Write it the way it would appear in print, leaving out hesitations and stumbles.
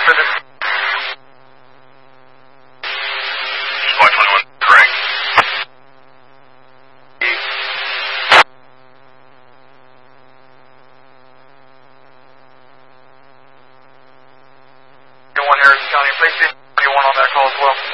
Harrison County, please be 1 on that call as well.